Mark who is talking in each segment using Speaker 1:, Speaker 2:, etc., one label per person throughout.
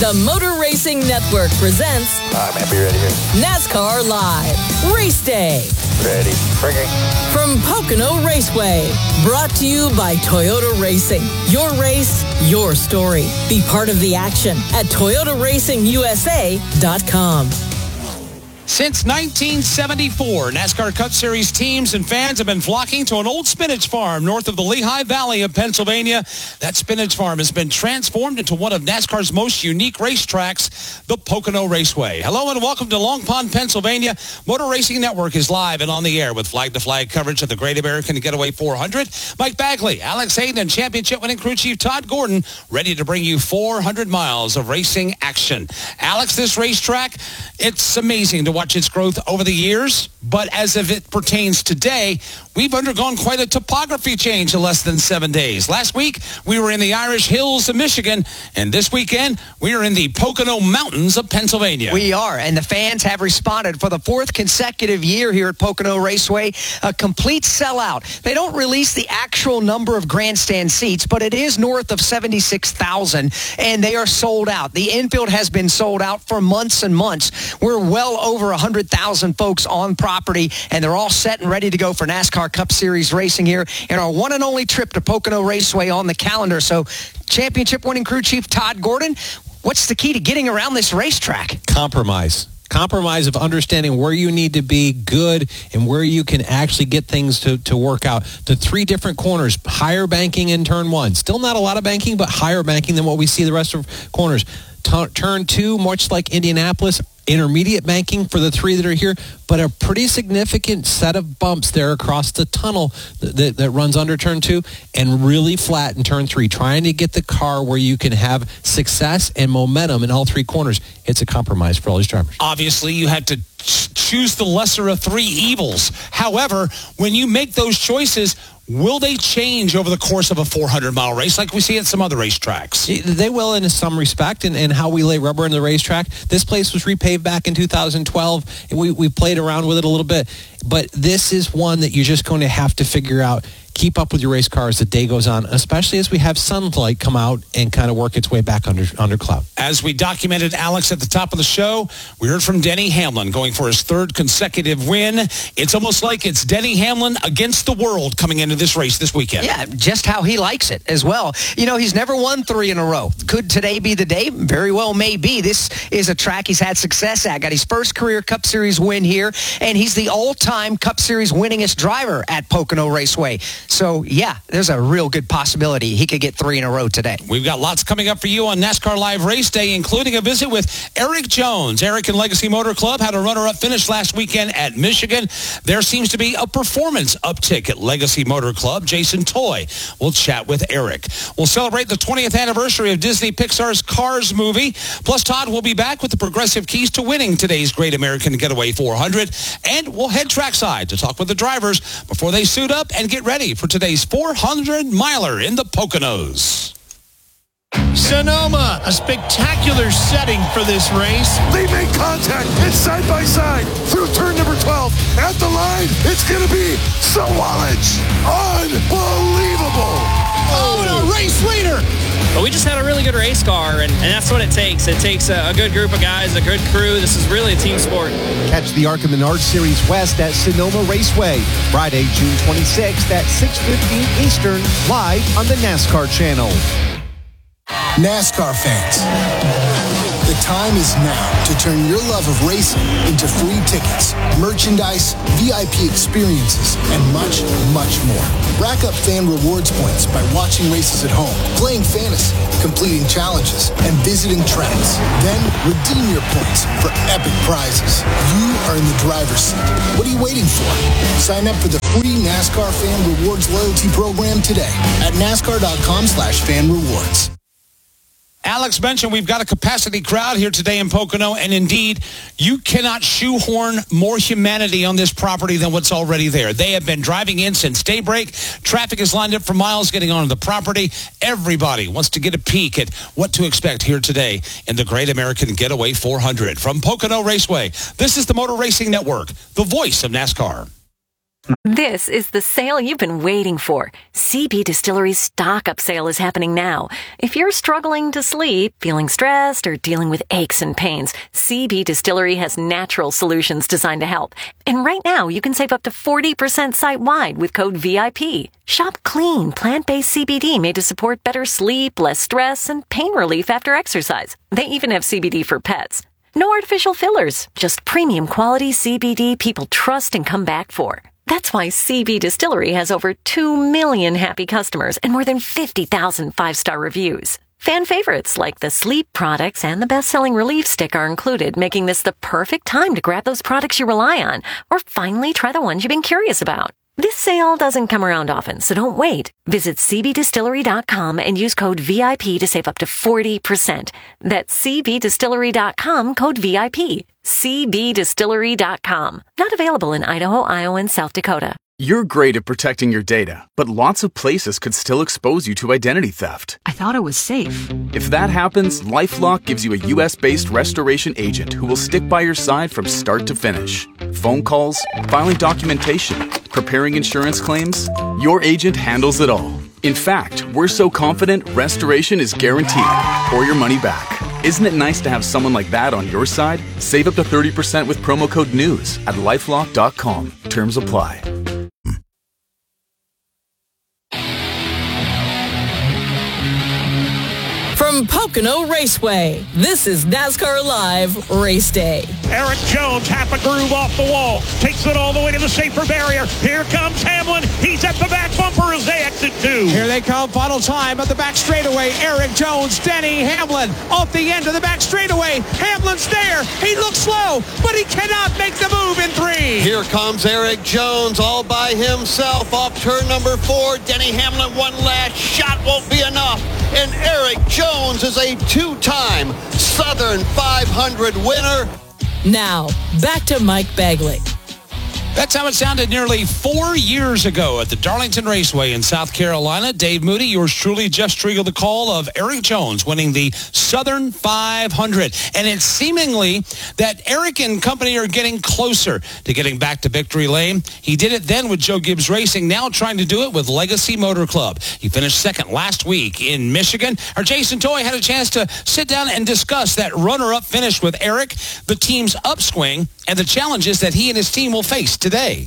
Speaker 1: The Motor Racing Network presents
Speaker 2: I'm happy ready here.
Speaker 1: NASCAR Live Race Day.
Speaker 2: Ready. Frigging.
Speaker 1: From Pocono Raceway. Brought to you by Toyota Racing. Your race, your story. Be part of the action at ToyotaRacingUSA.com.
Speaker 3: Since 1974, NASCAR Cup Series teams and fans have been flocking to an old spinach farm north of the Lehigh Valley of Pennsylvania. That spinach farm has been transformed into one of NASCAR's most unique racetracks, the Pocono Raceway. Hello and welcome to Long Pond, Pennsylvania. Motor Racing Network is live and on the air with flag-to-flag coverage of the Great American Getaway 400. Mike Bagley, Alex Hayden, and championship-winning crew chief Todd Gordon ready to bring you 400 miles of racing action. Alex, this racetrack, it's amazing to watch its growth over the years, but as if it pertains today, we've undergone quite a topography change in less than 7 days. Last week, we were in the Irish Hills of Michigan, and this weekend, we are in the Pocono Mountains of Pennsylvania.
Speaker 4: We are, and the fans have responded for the fourth consecutive year here at Pocono Raceway, a complete sellout. They don't release the actual number of grandstand seats, but it is north of 76,000, and they are sold out. The infield has been sold out for months and months. We're well over 100,000 folks on property, and they're all set and ready to go for NASCAR Cup Series racing here in our one and only trip to Pocono Raceway on the calendar. So, championship-winning crew chief Todd Gordon, what's the key to getting around this racetrack?
Speaker 5: Compromise of understanding where you need to be good and where you can actually get things to work out. The three different corners, higher banking in turn one. Still not a lot of banking, but higher banking than what we see the rest of corners. Turn two, much like Indianapolis, intermediate banking for the three that are here, but a pretty significant set of bumps there across the tunnel that runs under turn two, and really flat in turn three, trying to get the car where you can have success and momentum in all three corners. It's a compromise for all these drivers.
Speaker 3: Obviously, you had to choose the lesser of three evils. However, when you make those choices, will they change over the course of a 400-mile race like we see at some other racetracks?
Speaker 5: They will in some respect, and how we lay rubber in the racetrack. This place was repaved back in 2012, and we played around with it a little bit. But this is one that you're just going to have to figure out. Keep up with your race car as the day goes on, especially as we have sunlight come out and kind of work its way back under cloud.
Speaker 3: As we documented, Alex, at the top of the show, we heard from Denny Hamlin going for his third consecutive win. It's almost like it's Denny Hamlin against the world coming into this race this weekend.
Speaker 4: Yeah, just how he likes it as well. You know, he's never won three in a row. Could today be the day? Very well may be. This is a track he's had success at. Got his first career Cup Series win here, and he's the all-time Cup Series winningest driver at Pocono Raceway. So, yeah, there's a real good possibility he could get three in a row today.
Speaker 3: We've got lots coming up for you on NASCAR Live Race Day, including a visit with Eric Jones. Eric and Legacy Motor Club had a runner-up finish last weekend at Michigan. There seems to be a performance uptick at Legacy Motor Club. Jason Toy will chat with Eric. We'll celebrate the 20th anniversary of Disney Pixar's Cars movie. Plus, Todd will be back with the progressive keys to winning today's Great American Getaway 400. And we'll head trackside to talk with the drivers before they suit up and get ready for today's 400-miler in the Poconos.
Speaker 6: Sonoma, a spectacular setting for this race.
Speaker 2: They make contact. It's side by side through turn number 12. At the line, it's going to be Sawalich. Unbelievable.
Speaker 6: Oh, and a race leader.
Speaker 7: But we just had a really good race car, and that's what it takes. It takes a good group of guys, a good crew. This is really a team sport.
Speaker 8: Catch the ARCA Menard Series West at Sonoma Raceway, Friday, June 26th at 6:15 Eastern, live on the NASCAR channel.
Speaker 9: NASCAR fans, the time is now to turn your love of racing into free tickets, merchandise, VIP experiences, and much, much more. Rack up fan rewards points by watching races at home, playing fantasy, completing challenges, and visiting tracks. Then redeem your points for epic prizes. You are in the driver's seat. What are you waiting for? Sign up for the free NASCAR Fan Rewards Loyalty Program today at NASCAR.com/fan rewards.
Speaker 3: Alex mentioned we've got a capacity crowd here today in Pocono, and indeed, you cannot shoehorn more humanity on this property than what's already there. They have been driving in since daybreak. Traffic is lined up for miles getting onto the property. Everybody wants to get a peek at what to expect here today in the Great American Getaway 400. From Pocono Raceway, this is the Motor Racing Network, the voice of NASCAR.
Speaker 10: This is the sale you've been waiting for. CB Distillery's stock-up sale is happening now. If you're struggling to sleep, feeling stressed, or dealing with aches and pains, CB Distillery has natural solutions designed to help. And right now, you can save up to 40% site-wide with code VIP. Shop clean, plant-based CBD made to support better sleep, less stress, and pain relief after exercise. They even have CBD for pets. No artificial fillers, just premium quality CBD people trust and come back for. That's why CB Distillery has over 2 million happy customers and more than 50,000 five-star reviews. Fan favorites like the sleep products and the best-selling relief stick are included, making this the perfect time to grab those products you rely on or finally try the ones you've been curious about. This sale doesn't come around often, so don't wait. Visit cbdistillery.com and use code VIP to save up to 40%. That's cbdistillery.com, code VIP. cbdistillery.com. Not available in Idaho, Iowa, and South Dakota.
Speaker 11: You're great at protecting your data, but lots of places could still expose you to identity theft.
Speaker 12: I thought it was safe.
Speaker 11: If that happens, LifeLock gives you a U.S.-based restoration agent who will stick by your side from start to finish. Phone calls, filing documentation, preparing insurance claims, your agent handles it all. In fact, we're so confident restoration is guaranteed or your money back. Isn't it nice to have someone like that on your side? Save up to 30% with promo code NEWS at LifeLock.com. Terms apply.
Speaker 1: From Pocono Raceway, this is NASCAR Live Race Day.
Speaker 6: Erik Jones, half a groove off the wall, takes it all the way to the safer barrier. Here comes Hamlin. He's at the back bumper as they exit two.
Speaker 3: Here they come, final time at the back straightaway. Erik Jones, Denny Hamlin off the end of the back straightaway. Hamlin's there. He looks slow, but he cannot make the move in 3.
Speaker 13: Here comes Erik Jones all by himself off turn number 4. Denny Hamlin, one last shot won't be enough. And Erik Jones is a 2-time Southern 500 winner.
Speaker 1: Now, back to Mike Bagley.
Speaker 3: That's how it sounded nearly 4 years ago at the Darlington Raceway in South Carolina. Dave Moody, yours truly, just triggered the call of Erik Jones winning the Southern 500. And it's seemingly that Erik and company are getting closer to getting back to victory lane. He did it then with Joe Gibbs Racing, now trying to do it with Legacy Motor Club. He finished second last week in Michigan. Our Jason Toy had a chance to sit down and discuss that runner-up finish with Erik, the team's upswing, and the challenges that he and his team will face today.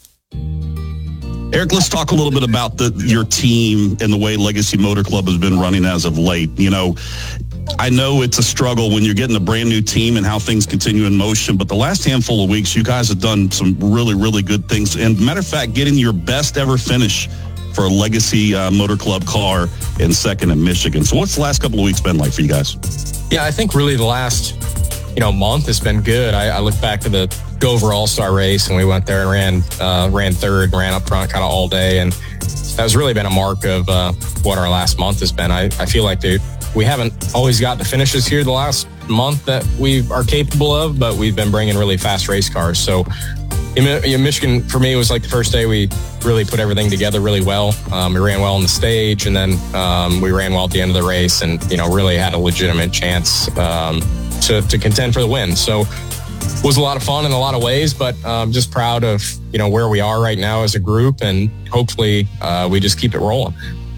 Speaker 14: Erik, let's talk a little bit about your team and the way Legacy Motor Club has been running as of late. You know, I know it's a struggle when you're getting a brand new team and how things continue in motion, but the last handful of weeks, you guys have done some really, really good things. And matter of fact, getting your best ever finish for a Legacy Motor Club car in second in Michigan. So what's the last couple of weeks been like for you guys?
Speaker 15: Yeah, I think really the last month has been good. I look back to the Dover All-Star race, and we went there and ran third, ran up front kind of all day, and that has really been a mark of what our last month has been. I feel like we haven't always got the finishes here the last month that we are capable of, but we've been bringing really fast race cars. So in Michigan, for me, it was like the first day we really put everything together really well. We ran well on the stage, and then we ran well at the end of the race, and really had a legitimate chance to contend for the win. So it was a lot of fun in a lot of ways, but just proud of where we are right now as a group, and hopefully we just keep it rolling.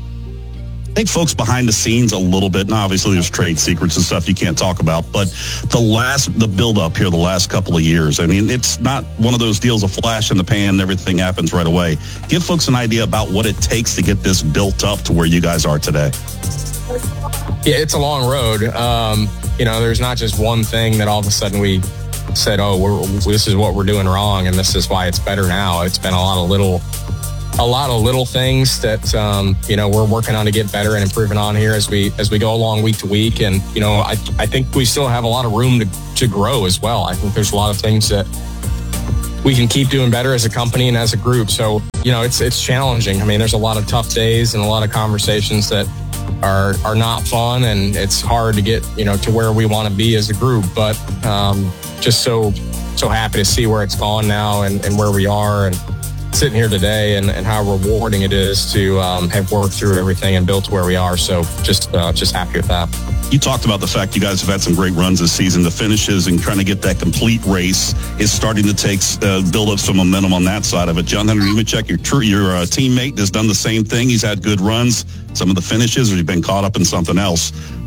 Speaker 14: I think folks behind the scenes a little bit, and obviously there's trade secrets and stuff you can't talk about, but the build-up here the last couple of years, I mean, it's not one of those deals, a flash in the pan and everything happens right away. Give folks an idea about what it takes to get this built up to where you guys are today.
Speaker 15: Yeah, it's a long road. There's not just one thing that all of a sudden we said, this is what we're doing wrong and this is why it's better now. It's been a lot of little things that we're working on to get better and improving on here as we go along week to week. And I think we still have a lot of room to grow as well. I think there's a lot of things that we can keep doing better as a company and as a group. So it's challenging. I mean, there's a lot of tough days and a lot of conversations that are not fun, and it's hard to get to where we want to be as a group. But just so happy to see where it's gone now and where we are, and sitting here today and how rewarding it is to have worked through everything and built to where we are. So just happy with that.
Speaker 14: You talked about the fact you guys have had some great runs this season. The finishes and trying to get that complete race is starting to build up some momentum on that side of it. John Hunter Nemechek, your teammate, has done the same thing. He's had good runs. Some of the finishes, or he's been caught up in something else.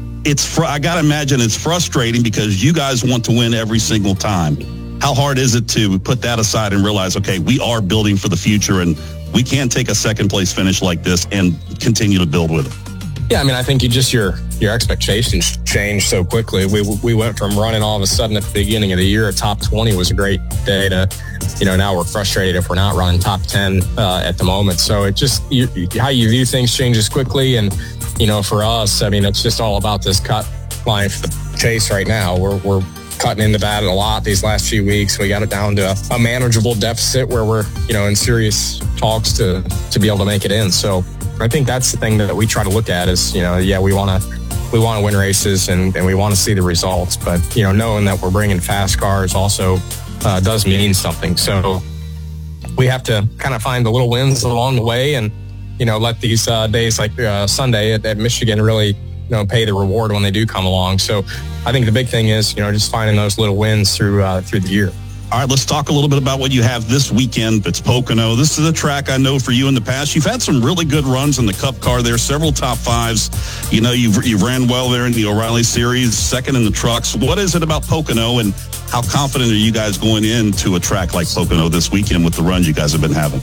Speaker 14: I got to imagine it's frustrating because you guys want to win every single time. How hard is it to put that aside and realize, okay, we are building for the future and we can't take a second place finish like this and continue to build with it?
Speaker 15: Yeah, I mean, I think your expectations change so quickly. We went from running all of a sudden at the beginning of the year, a top 20 was a great day to, now we're frustrated if we're not running top 10 at the moment. So it just, how you view things changes quickly. And, for us, I mean, it's just all about this cut line for the chase right now. We're cutting into that a lot these last few weeks. We got it down to a manageable deficit where we're, in serious talks to be able to make it in. So I think that's the thing that we try to look at is, we want to win races and we want to see the results. But, knowing that we're bringing fast cars also does mean something. So we have to kind of find the little wins along the way and, let these days like Sunday at Michigan really, pay the reward when they do come along. So I think the big thing is, just finding those little wins through the year.
Speaker 14: All right, let's talk a little bit about what you have this weekend. It's Pocono. This is a track I know for you in the past. You've had some really good runs in the Cup car there, several top fives. You've ran well there in the O'Reilly Series, second in the trucks. What is it about Pocono, and how confident are you guys going into a track like Pocono this weekend with the runs you guys have been having?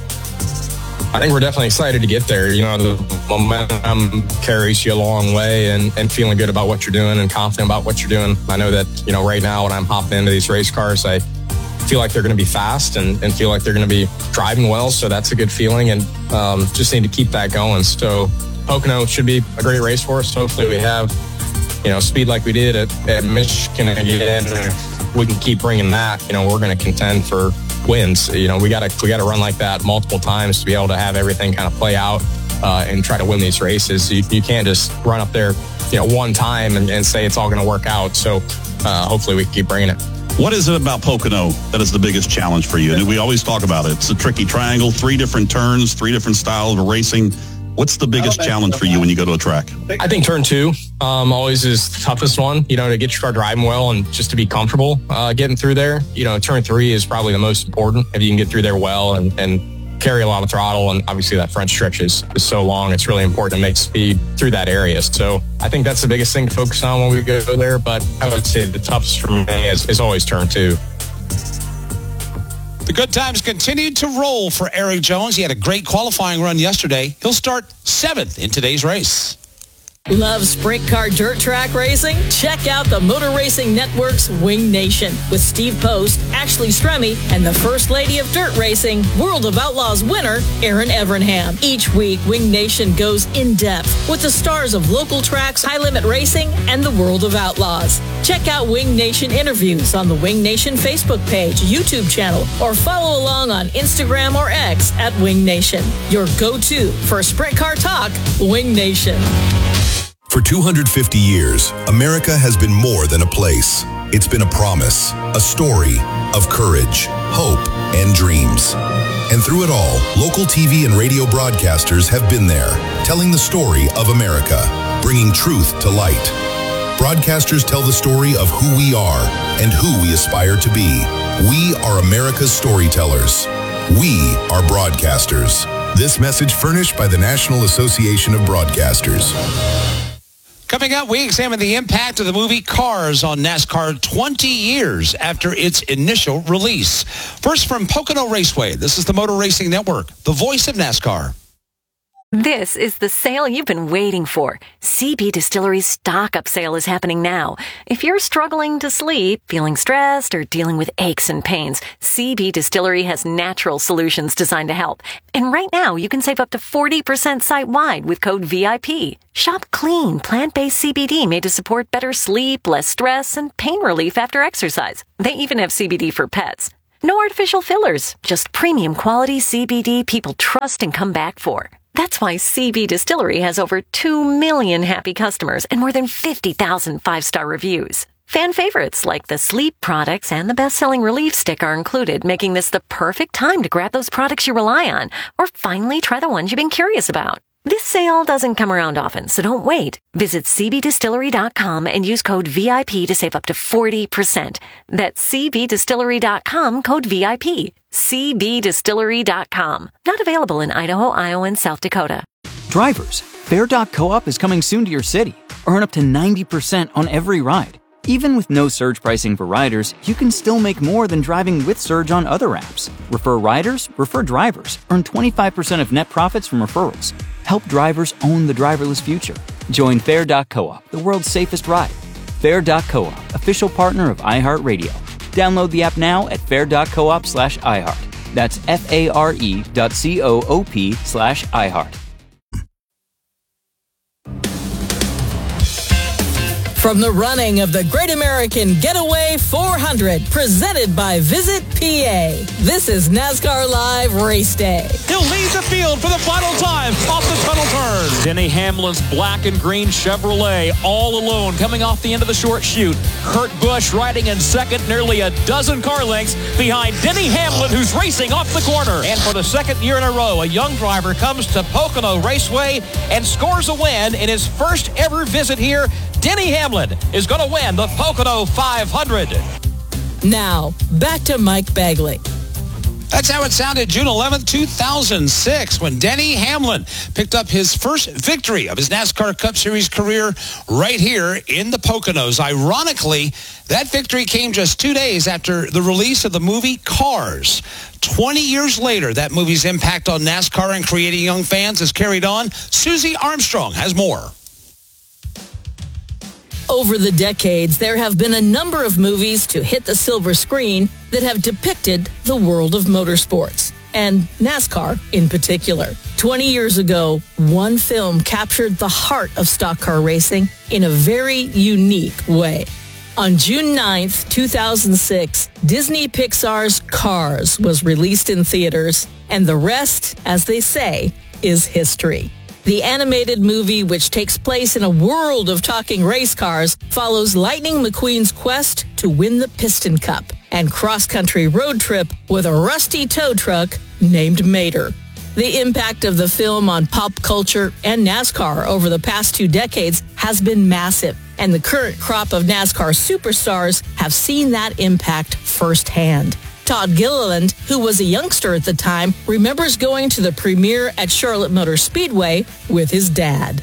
Speaker 15: I think we're definitely excited to get there. The momentum carries you a long way and feeling good about what you're doing and confident about what you're doing. I know that, right now when I'm hopping into these race cars, I feel like they're going to be fast and feel like they're going to be driving well. So that's a good feeling and just need to keep that going. So Pocono should be a great race for us. Hopefully we have, speed like we did at Michigan again. If we can keep bringing that, we're going to contend for wins. We got to run like that multiple times to be able to have everything kind of play out and try to win these races. You can't just run up there, one time and say it's all going to work out. So hopefully we can keep bringing it.
Speaker 14: What is it about Pocono that is the biggest challenge for you? And we always talk about it. It's a tricky triangle, 3 different turns, 3 different styles of racing. What's the biggest challenge for you when you go to a track?
Speaker 15: I think turn 2 always is the toughest one, to get your car driving well and just to be comfortable getting through there. Turn 3 is probably the most important. If you can get through there well and carry a lot of throttle, and obviously that front stretch is so long, it's really important to make speed through that area. So I think that's the biggest thing to focus on when we go there, but I would say the toughest for me is always turn 2.
Speaker 3: The good times continued to roll for Erik Jones. He had a great qualifying run yesterday. He'll start 7th in today's race.
Speaker 1: Love sprint car dirt track racing? Check out the Motor Racing Network's Wing Nation with Steve Post, Ashley Stremme, and the First Lady of Dirt Racing, World of Outlaws winner, Erin Evernham. Each week, Wing Nation goes in-depth with the stars of local tracks, high-limit racing, and the World of Outlaws. Check out Wing Nation interviews on the Wing Nation Facebook page, YouTube channel, or follow along on Instagram or X at Wing Nation. Your go-to for sprint car talk, Wing Nation.
Speaker 12: For 250 years, America has been more than a place. It's been a promise, a story of courage, hope, and dreams. And through it all, local TV and radio broadcasters have been there, telling the story of America, bringing truth to light. Broadcasters tell the story of who we are and who we aspire to be. We are America's storytellers. We are broadcasters. This message furnished by the National Association of Broadcasters.
Speaker 3: Coming up, we examine the impact of the movie Cars on NASCAR 20 years after its initial release. First from Pocono Raceway, this is the Motor Racing Network, the voice of NASCAR.
Speaker 10: This is the sale you've been waiting for. CB Distillery's stock-up sale is happening now. If you're struggling to sleep, feeling stressed, or dealing with aches and pains, CB Distillery has natural solutions designed to help. And right now, you can save up to 40% site-wide with code VIP. Shop clean, plant-based CBD made to support better sleep, less stress, and pain relief after exercise. They even have CBD for pets. No artificial fillers, just premium quality CBD people trust and come back for. That's why CB Distillery has over 2 million happy customers and more than 50,000 5-star reviews. Fan favorites like the sleep products and the best-selling Relief Stick are included, making this the perfect time to grab those products you rely on or finally try the ones you've been curious about. This sale doesn't come around often, so don't wait. Visit cbdistillery.com and use code VIP to save up to 40%. That's cbdistillery.com, code VIP. cbdistillery.com. Not available in Idaho, Iowa, and South Dakota.
Speaker 16: Drivers, Fair.coop is coming soon to your city. Earn up to 90% on every ride. Even with no surge pricing for riders, you can still make more than driving with Surge on other apps. Refer riders, refer drivers. Earn 25% of net profits from referrals. Help drivers own the driverless future. Join Fair.coop, the world's safest ride. Fair.coop, official partner of iHeartRadio. Download the app now at fair.coop/iHeart. That's FARE.coop/iHeart.
Speaker 1: From the running of the Great American Getaway 400, presented by Visit PA. This is NASCAR Live Race Day.
Speaker 6: He'll lead the field for the final time off the tunnel turn. Denny Hamlin's black and green Chevrolet all alone coming off the end of the short chute. Kurt Busch riding in second, nearly a dozen car lengths behind Denny Hamlin, who's racing off the corner. And for the second year in a row, a young driver comes to Pocono Raceway and scores a win in his first ever visit here. Denny Hamlin is going to win the Pocono 500.
Speaker 1: Now, back to Mike Bagley.
Speaker 3: That's how it sounded June 11th, 2006, when Denny Hamlin picked up his first victory of his NASCAR Cup Series career right here in the Poconos. Ironically, that victory came just 2 days after the release of the movie Cars. 20 years later, that movie's impact on NASCAR and creating young fans has carried on. Susie Armstrong has more.
Speaker 1: Over the decades, there have been a number of movies to hit the silver screen that have depicted the world of motorsports, and NASCAR in particular. 20 years ago, one film captured the heart of stock car racing in a very unique way. On June 9th, 2006, Disney Pixar's Cars was released in theaters, and the rest, as they say, is history. The animated movie, which takes place in a world of talking race cars, follows Lightning McQueen's quest to win the Piston Cup and cross-country road trip with a rusty tow truck named Mater. The impact of the film on pop culture and NASCAR over the past 2 decades has been massive, and the current crop of NASCAR superstars have seen that impact firsthand. Todd Gilliland, who was a youngster at the time, remembers going to the premiere at Charlotte Motor Speedway with his dad.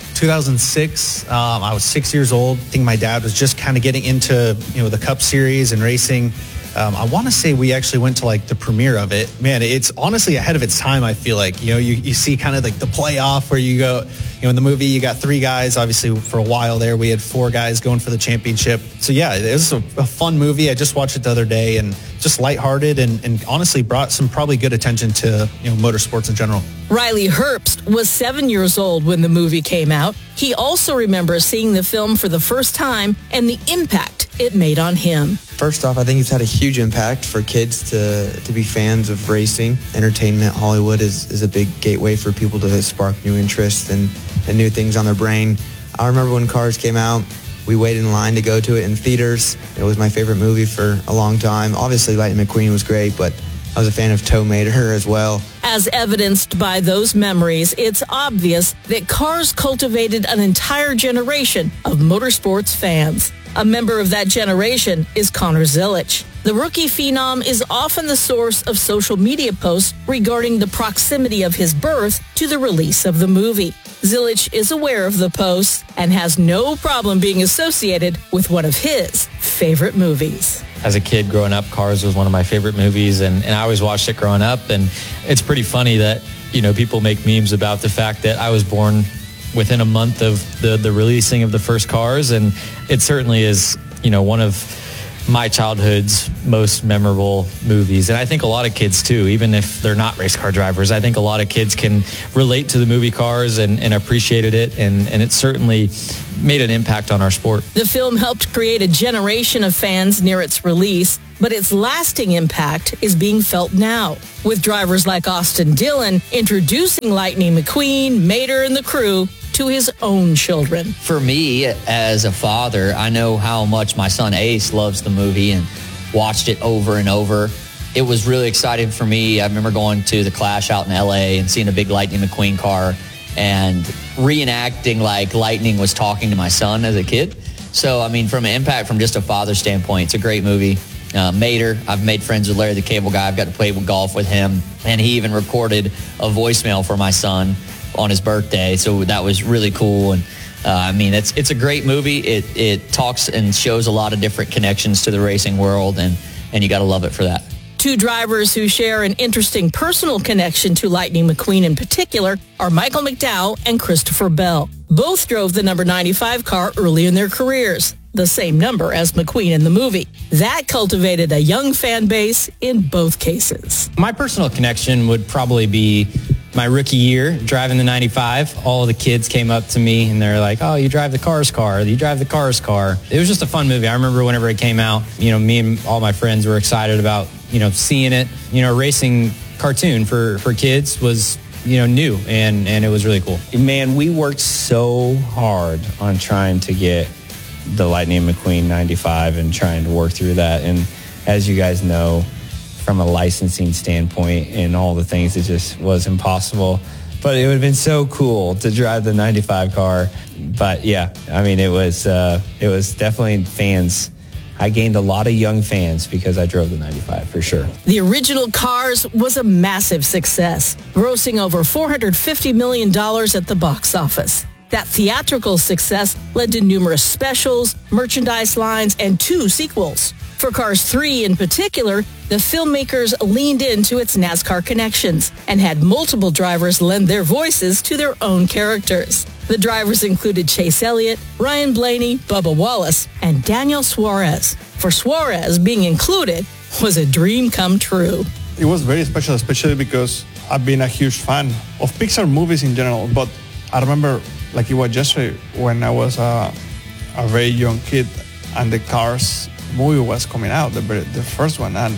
Speaker 17: 2006, I was 6 years old. I think my dad was just kind of getting into, the Cup Series and racing. I want to say we actually went to the premiere of it. Man, it's honestly ahead of its time, I feel like. You see kind of the playoff where you go, in the movie you got 3 guys. Obviously for a while there we had 4 guys going for the championship. So yeah, it was a fun movie. I just watched it the other day and just lighthearted and honestly brought some probably good attention to motorsports in general.
Speaker 1: Riley Herbst was 7 years old when the movie came out. He also remembers seeing the film for the first time and the impact it made on him.
Speaker 18: First off, I think it's had a huge impact for kids to be fans of racing. Entertainment, Hollywood is a big gateway for people to spark new interests and new things on their brain. I remember when Cars came out, we waited in line to go to it in theaters. It was my favorite movie for a long time. Obviously, Lightning McQueen was great, but I was a fan of Tow Mater as well.
Speaker 1: As evidenced by those memories, it's obvious that Cars cultivated an entire generation of motorsports fans. A member of that generation is Connor Zilisch. The rookie phenom is often the source of social media posts regarding the proximity of his birth to the release of the movie. Zilisch is aware of the posts and has no problem being associated with one of his favorite movies.
Speaker 19: As a kid growing up, Cars was one of my favorite movies, and I always watched it growing up. And it's pretty funny that, people make memes about the fact that I was born within a month of the releasing of the first Cars, and it certainly is, one of my childhood's most memorable movies. And I think a lot of kids too, even if they're not race car drivers, I think a lot of kids can relate to the movie Cars and appreciated it, and it certainly made an impact on our sport.
Speaker 1: The film helped create a generation of fans near its release, but its lasting impact is being felt now, with drivers like Austin Dillon introducing Lightning McQueen, Mater, and the crew to his own children.
Speaker 20: For me, as a father, I know how much my son Ace loves the movie and watched it over and over. It was really exciting for me. I remember going to the Clash out in LA and seeing a big Lightning McQueen car and reenacting like Lightning was talking to my son as a kid. So, I mean, from an impact from just a father standpoint, it's a great movie. Mater, I've made friends with Larry the Cable Guy. I've got to play golf with him. And he even recorded a voicemail for my son on his birthday. So that was really cool. And I mean, it's a great movie. It talks and shows a lot of different connections to the racing world, and you got to love it for that.
Speaker 1: Two drivers who share an interesting personal connection to Lightning McQueen in particular are Michael McDowell and Christopher Bell. Both drove the number 95 car early in their careers, the same number as McQueen in the movie. That cultivated a young fan base in both cases.
Speaker 19: My personal connection would probably be my rookie year driving the 95. All of the kids came up to me and they're like, oh, you drive the Cars car. You drive the Cars car. It was just a fun movie. I remember whenever it came out, me and all my friends were excited about, seeing it. Racing cartoon for kids was, new and it was really cool.
Speaker 21: Man, we worked so hard on trying to get the Lightning McQueen 95 and trying to work through that. And as you guys know, from a licensing standpoint and all the things, it just was impossible. But it would have been so cool to drive the 95 car. But yeah, I mean, it was definitely fans. I gained a lot of young fans because I drove the 95 for sure.
Speaker 1: The original Cars was a massive success, grossing over $450 million at the box office. That theatrical success led to numerous specials, merchandise lines, and 2 sequels. For Cars 3 in particular, the filmmakers leaned into its NASCAR connections and had multiple drivers lend their voices to their own characters. The drivers included Chase Elliott, Ryan Blaney, Bubba Wallace, and Daniel Suarez. For Suarez, being included was a dream come true.
Speaker 22: It was very special, especially because I've been a huge fan of Pixar movies in general. But I remember, like it was yesterday, when I was a very young kid and the Cars movie was coming out, the first one, and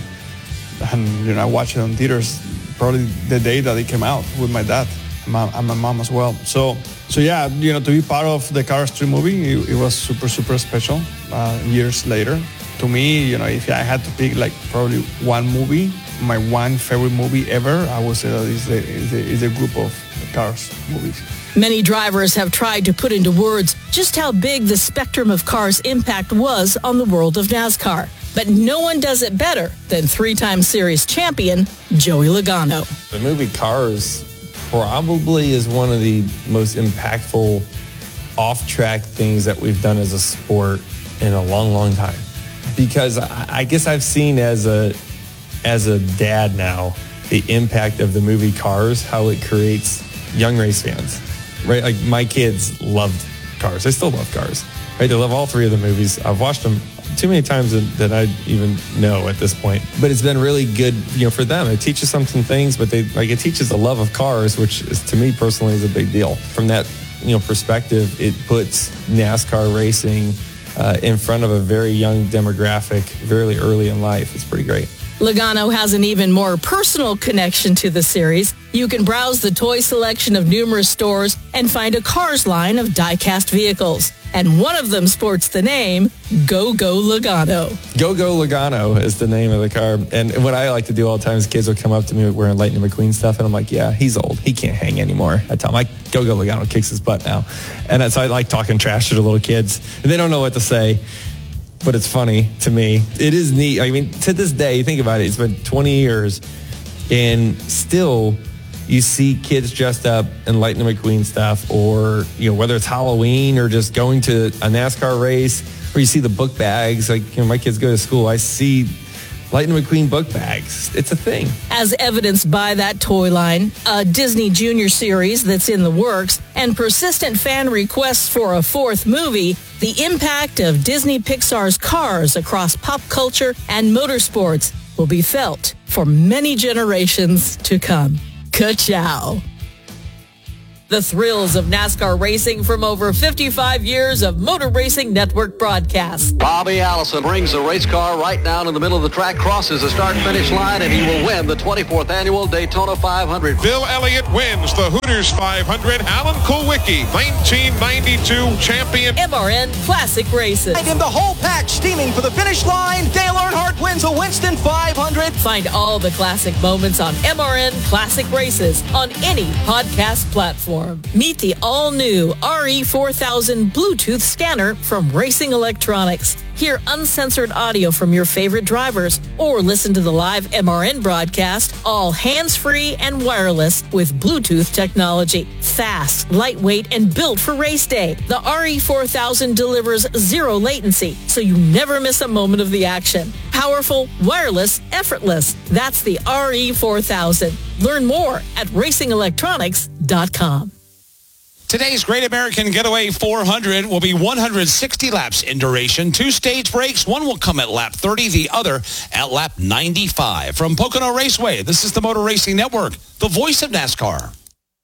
Speaker 22: I watched it on theaters probably the day that it came out with my dad and my mom as well. So yeah, to be part of the Cars 3 movie, it was super, super special. Years later, to me, if I had to pick like probably one movie, my one favorite movie ever, I would say that is a group of Cars movies.
Speaker 1: Many drivers have tried to put into words just how big the spectrum of Cars' impact was on the world of NASCAR. But no one does it better than 3-time series champion Joey Logano.
Speaker 23: The movie Cars probably is one of the most impactful off-track things that we've done as a sport in a long, long time. Because I guess I've seen as a dad now the impact of the movie Cars, how it creates young race fans. Right, like my kids loved Cars. They still love Cars. Right, they love all 3 of the movies. I've watched them too many times that I even know at this point. But it's been really good, for them. It teaches them some things, but it teaches the love of cars, which is, to me personally, is a big deal. From that, perspective, it puts NASCAR racing in front of a very young demographic, very early in life. It's pretty great.
Speaker 1: Logano has an even more personal connection to the series. You can browse the toy selection of numerous stores and find a Cars line of die-cast vehicles. And one of them sports the name Go-Go Logano.
Speaker 23: Go-Go Logano is the name of the car. And what I like to do all the time is kids will come up to me wearing Lightning McQueen stuff, and I'm like, yeah, he's old. He can't hang anymore. I tell him, like, Go-Go Logano kicks his butt now. And so I like talking trash to the little kids. And they don't know what to say. But it's funny to me. It is neat. I mean, to this day, you think about it, it's been 20 years, and still you see kids dressed up in Lightning McQueen stuff, or, whether it's Halloween or just going to a NASCAR race, or you see the book bags. Like, my kids go to school, I see Lightning McQueen book bags. It's a thing.
Speaker 1: As evidenced by that toy line, a Disney Junior series that's in the works, and persistent fan requests for a 4th movie, the impact of Disney Pixar's Cars across pop culture and motorsports will be felt for many generations to come. Ka-chow. The thrills of NASCAR racing from over 55 years of Motor Racing Network broadcasts.
Speaker 2: Bobby Allison brings the race car right down in the middle of the track, crosses the start-finish line, and he will win the 24th annual Daytona 500.
Speaker 4: Bill Elliott wins the Hooters 500. Alan Kulwicki, 1992 champion.
Speaker 1: MRN Classic Races.
Speaker 5: And in the whole pack, steaming for the finish line, Dale Earnhardt wins the Winston 500.
Speaker 1: Find all the classic moments on MRN Classic Races on any podcast platform. Meet the all-new RE4000 Bluetooth scanner from Racing Electronics. Hear uncensored audio from your favorite drivers or listen to the live MRN broadcast, all hands-free and wireless with Bluetooth technology. Fast, lightweight, and built for race day. The RE4000 delivers zero latency, so you never miss a moment of the action. Powerful, wireless, effortless. That's the RE4000. Learn more at racingelectronics.com.
Speaker 3: Today's Great American Getaway 400 will be 160 laps in duration. 2 stage breaks. One will come at lap 30, the other at lap 95. From Pocono Raceway, this is the Motor Racing Network, the voice of NASCAR.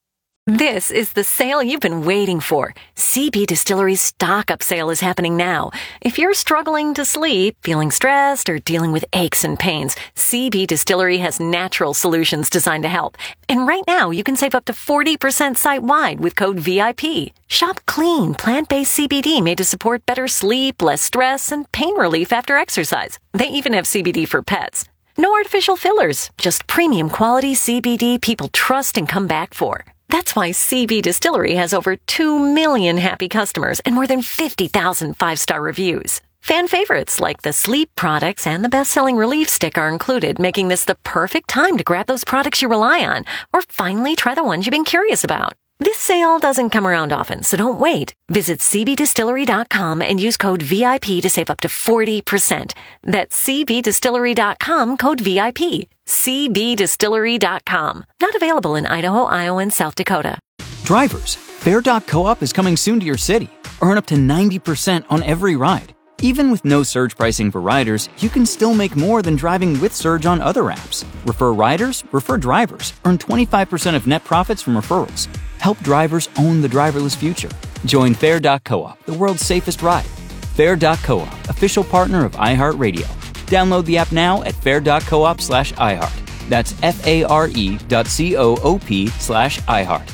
Speaker 10: This is the sale you've been waiting for. CB Distillery's stock-up sale is happening now. If you're struggling to sleep, feeling stressed, or dealing with aches and pains, CB Distillery has natural solutions designed to help. And right now, you can save up to 40% site-wide with code VIP. Shop clean, plant-based CBD made to support better sleep, less stress, and pain relief after exercise. They even have CBD for pets. No artificial fillers, just premium quality CBD people trust and come back for. That's why CB Distillery has over 2 million happy customers and more than 50,000 5-star reviews. Fan favorites like the sleep products and the best-selling relief stick are included, making this the perfect time to grab those products you rely on or finally try the ones you've been curious about. This sale doesn't come around often, so don't wait. Visit cbdistillery.com and use code VIP to save up to 40%. That's cbdistillery.com, code VIP. cbdistillery.com. Not available in Idaho, Iowa, and South Dakota.
Speaker 16: Drivers, Fair.coop is coming soon to your city. Earn up to 90% on every ride. Even with no surge pricing for riders, you can still make more than driving with surge on other apps. Refer riders, refer drivers. Earn 25% of net profits from referrals. Help drivers own the driverless future. Join Fair.coop, the world's safest ride. Fair.coop, official partner of iHeartRadio. Download the app now at fair.coop/iHeart. That's FARE.coop/iHeart.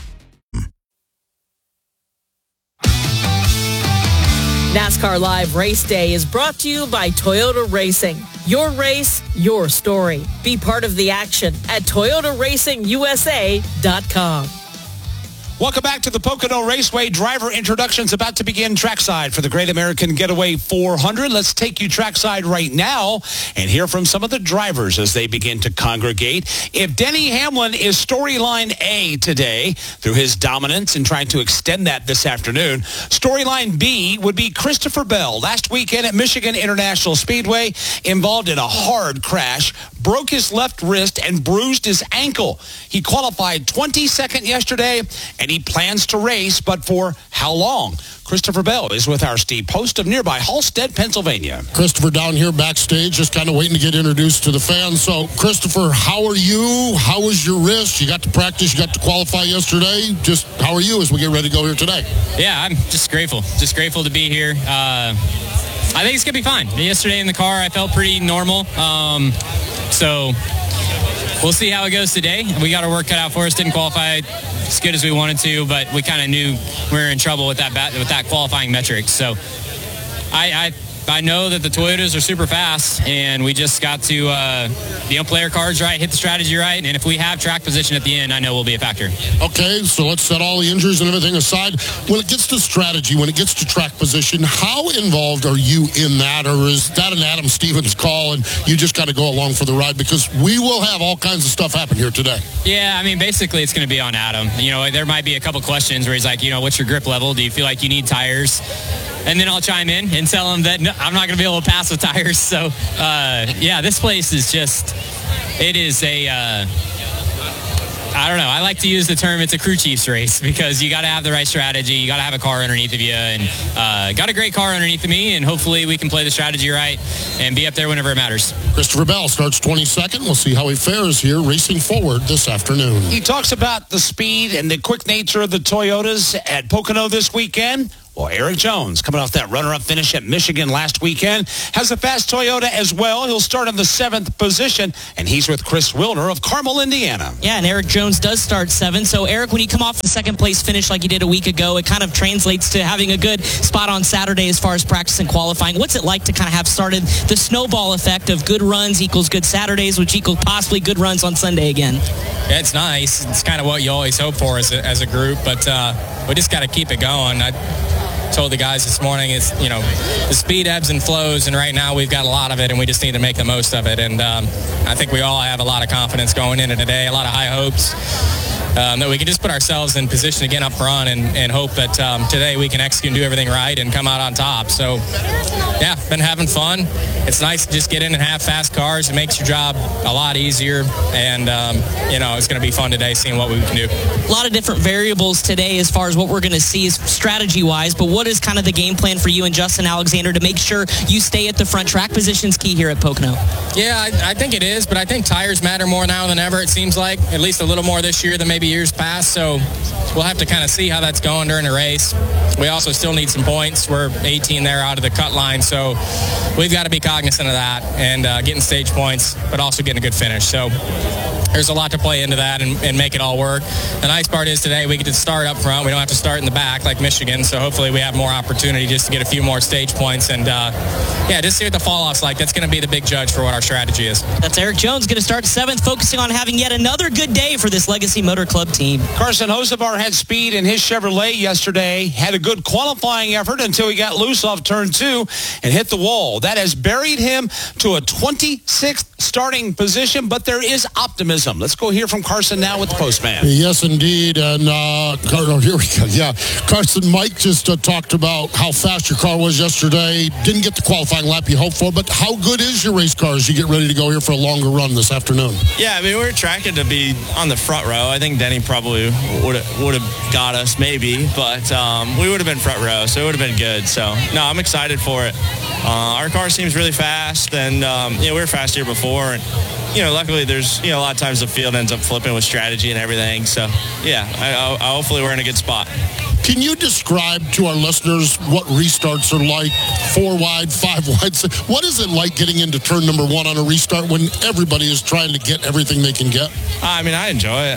Speaker 1: NASCAR Live Race Day is brought to you by Toyota Racing. Your race, your story. Be part of the action at ToyotaRacingUSA.com.
Speaker 3: Welcome back to the Pocono Raceway. Driver introductions about to begin trackside for the Great American Getaway 400. Let's take you trackside right now and hear from some of the drivers as they begin to congregate. If Denny Hamlin is storyline A today through his dominance and trying to extend that this afternoon, storyline B would be Christopher Bell. Last weekend at Michigan International Speedway, involved in a hard crash, broke his left wrist and bruised his ankle. He qualified 22nd yesterday, and he plans to race, but for how long? Christopher Bell is with our Steve Post of nearby Halstead, Pennsylvania.
Speaker 24: Christopher down here backstage, just kind of waiting to get introduced to the fans. So, Christopher, how are you? How was your wrist? You got to practice, you got to qualify yesterday. Just how are you as we get ready to go here today?
Speaker 25: Yeah, I'm just grateful. Just grateful to be here. I think it's going to be fine. Yesterday in the car, I felt pretty normal. So we'll see how it goes today. We got our work cut out for us. Didn't qualify as good as we wanted to, but we kind of knew we were in trouble with that qualifying metric. So I know that the Toyotas are super fast, and we just got to play our cards right, hit the strategy right, and if we have track position at the end, I know we'll be a factor.
Speaker 24: Okay, so let's set all the injuries and everything aside. When it gets to strategy, when it gets to track position, how involved are you in that, or is that an Adam Stevens call and you just got to go along for the ride? Because we will have all kinds of stuff happen here today.
Speaker 25: Yeah, I mean, basically it's going to be on Adam. You know, there might be a couple questions where he's like, what's your grip level? Do you feel like you need tires? And then I'll chime in and tell him that I'm not going to be able to pass with tires. So, yeah, this place is just, it is I don't know. I like to use the term it's a crew chief's race because you got to have the right strategy. You got to have a car underneath of you, and got a great car underneath of me, and hopefully we can play the strategy right and be up there whenever it matters.
Speaker 24: Christopher Bell starts 22nd. We'll see how he fares here racing forward this afternoon.
Speaker 3: He talks about the speed and the quick nature of the Toyotas at Pocono this weekend. Well, Eric Jones, coming off that runner-up finish at Michigan last weekend, has a fast Toyota as well. He'll start in the 7th position, and he's with Chris Wilner of Carmel, Indiana.
Speaker 7: Yeah, and Eric Jones does start 7th. So, Eric, when you come off the second-place finish like you did a week ago, it kind of translates to having a good spot on Saturday as far as practice and qualifying. What's it like to kind of have started the snowball effect of good runs equals good Saturdays, which equals possibly good runs on Sunday again?
Speaker 25: Yeah, it's nice. It's kind of what you always hope for as a group, but we just got to keep it going. I told the guys this morning, it's, the speed ebbs and flows, and right now we've got a lot of it, and we just need to make the most of it. And I think we all have a lot of confidence going into today, a lot of high hopes that we can just put ourselves in position again up front and hope that today we can execute and do everything right and come out on top. So, yeah, been having fun. It's nice to just get in and have fast cars. It makes your job a lot easier, and, it's going to be fun today seeing what we can do.
Speaker 7: A lot of different variables today as far as what we're going to see is strategy-wise, but what is kind of the game plan for you and Justin Alexander to make sure you stay at the front? Track position's key here at Pocono.
Speaker 25: Yeah, I think it is, but I think tires matter more now than ever, it seems like, at least a little more this year than maybe years past, so we'll have to kind of see how that's going during the race. We also still need some points. We're 18 there out of the cut line, so we've got to be cognizant of that and getting stage points, but also getting a good finish. So there's a lot to play into that and make it all work. The nice part is today we get to start up front. We don't have to start in the back like Michigan, so hopefully we have more opportunity just to get a few more stage points and, just see what the fall-off's like. That's going to be the big judge for what our strategy is.
Speaker 7: That's Eric Jones going to start 7th, focusing on having yet another good day for this Legacy Motor Club team.
Speaker 3: Carson Hocevar had speed in his Chevrolet yesterday, had a good qualifying effort until he got loose off turn 2 and hit the wall. That has buried him to a 26th starting position, but there is optimism. Let's go hear from Carson now with the postman.
Speaker 24: Yes, indeed. And here we go. Yeah, Carson, Mike just talked about how fast your car was yesterday. Didn't get the qualifying lap you hoped for, but how good is your race car as you get ready to go here for a longer run this afternoon?
Speaker 8: Yeah, I mean, we're tracking to be on the front row. I think Denny probably would have got us maybe, but we would have been front row, so it would have been good. So, no, I'm excited for it. Our car seems really fast, and, we were fast here before, and, luckily there's, a lot of times the field ends up flipping with strategy and everything. So, yeah, hopefully we're in a good spot.
Speaker 24: Can you describe to our listeners what restarts are like? 4 wide, 5 wide. What is it like getting into turn number 1 on a restart when everybody is trying to get everything they can get?
Speaker 8: I mean, I enjoy it.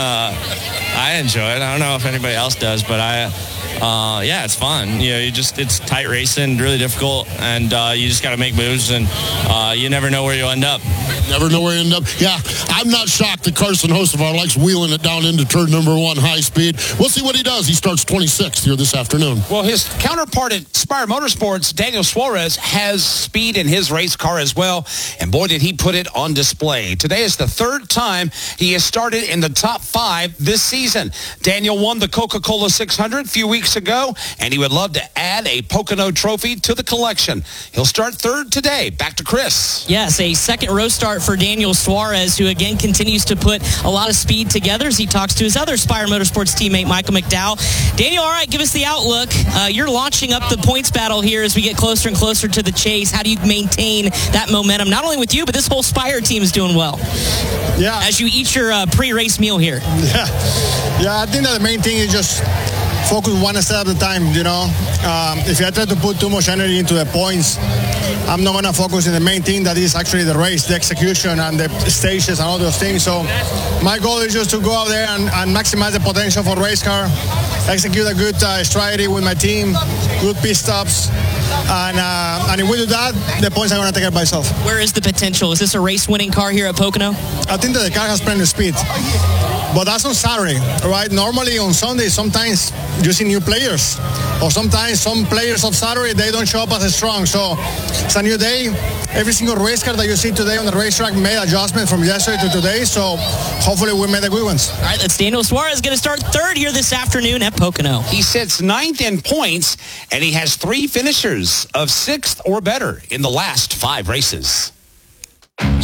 Speaker 8: I enjoy it. I don't know if anybody else does, but it's fun. It's tight racing, really difficult, and you just got to make moves, and you never know where you'll end up.
Speaker 24: Never know where you end up. Yeah, I'm not shocked that Carson Hocevar likes wheeling it down into turn number 1 high speed. We'll see what he does. He starts 26th here this afternoon.
Speaker 3: Well, his counterpart at Spire Motorsports, Daniel Suarez, has speed in his race car as well, and boy, did he put it on display. Today is the 3rd time he has started in the top 5 this season. Daniel won the Coca-Cola 600 a few weeks ago, and he would love to add a Pocono trophy to the collection. He'll start 3rd today. Back to Chris.
Speaker 7: Yes, a second row start for Daniel Suarez, who again continues to put a lot of speed together as he talks to his other Spire Motorsports teammate, Michael McDowell. Daniel, all right, give us the outlook. You're launching up the points battle here as we get closer and closer to the chase. How do you maintain that momentum, not only with you, but this whole Spire team is doing well?
Speaker 22: Yeah.
Speaker 7: As you eat your pre-race meal here.
Speaker 22: Yeah, I think that the main thing is just focus one step at a time, If I try to put too much energy into the points, I'm not going to focus on the main thing that is actually the race, the execution, and the stages and all those things. So my goal is just to go out there and maximize the potential for race car, execute a good strategy with my team, good pit stops, and if we do that, the points are going to take it by itself.
Speaker 7: Where is the potential? Is this a race-winning car here at Pocono?
Speaker 22: I think that the car has plenty of speed. But that's on Saturday, right? Normally on Sunday, sometimes you see new players. Or sometimes some players of Saturday, they don't show up as strong. So it's a new day. Every single race car that you see today on the racetrack made adjustment from yesterday to today. So hopefully we made the good ones.
Speaker 7: All right, that's Daniel Suarez going to start 3rd here this afternoon at Pocono.
Speaker 3: He sits 9th in points, and he has 3 finishers of 6th or better in the last 5 races.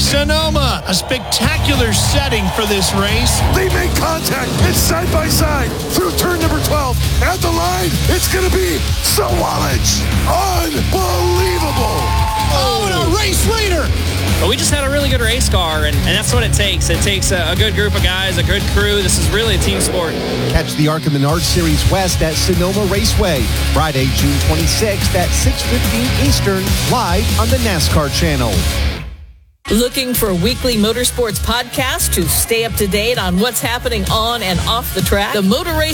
Speaker 9: Sonoma, a spectacular setting for this race.
Speaker 24: They make contact. It's side by side through turn number 12. At the line, it's going to be Sawalich. Unbelievable.
Speaker 9: Oh, and a race leader.
Speaker 11: But we just had a really good race car, and that's what it takes. It takes a good group of guys, a good crew. This is really a team sport.
Speaker 5: Catch the ARCA Menard Series West at Sonoma Raceway, Friday, June 26th at 6:15 Eastern, live on the NASCAR channel.
Speaker 1: Looking for weekly motorsports podcasts to stay up to date on what's happening on and off the track? The Motor Racing